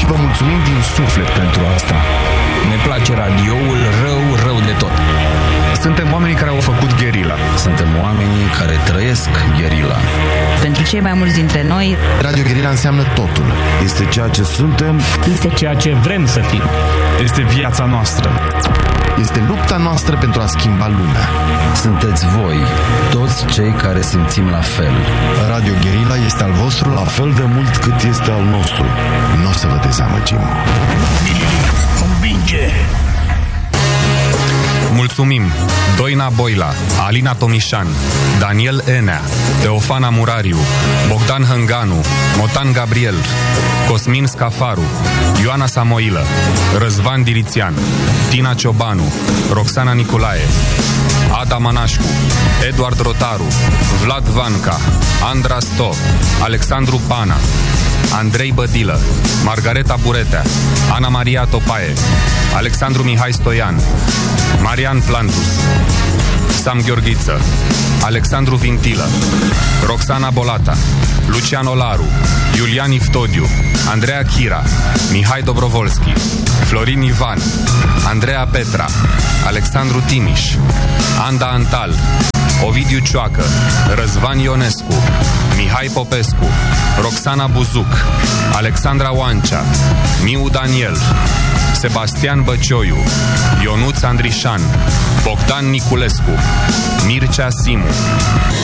și vă mulțumim din suflet pentru asta. Ne place radioul rău de tot. Suntem oamenii care au făcut gherila. Suntem oamenii care trăiesc gherila. Pentru cei mai mulți dintre noi, Radio Gherila înseamnă totul. Este ceea ce suntem. Este ceea ce vrem să fim. Este viața noastră. Este lupta noastră pentru a schimba lumea. Sunteți voi, toți cei care simțim la fel. Radio Gherila este al vostru la fel de mult cât este al nostru. Nu o să vă dezamăgim. Convinge! Mulțumim! Doina Boila, Alina Tomișan, Daniel Enea, Teofana Murariu, Bogdan Hânganu, Motan Gabriel, Cosmin Scafaru, Ioana Samoilă, Răzvan Dirițian, Tina Ciobanu, Roxana Nicolae, Ada Manașcu, Eduard Rotaru, Vlad Vanca, Andra Sto, Alexandru Pana, Andrei Bădilă, Margareta Buretea, Ana Maria Topaie, Alexandru Mihai Stoian, Marian Plantus, Sam Gheorghiță, Alexandru Vintilă, Roxana Bolata, Lucian Olaru, Iulian Iftodiu, Andreea Chira, Mihai Dobrovolski, Florin Ivan, Andreea Petra, Alexandru Timiș, Anda Antal, Ovidiu Cioacă, Răzvan Ionescu, Mihai Popescu, Roxana Buzuc, Alexandra Oancea, Miu Daniel, Sebastian Băcioiu, Ionuț Andrișan, Bogdan Niculescu, Mircea Simu.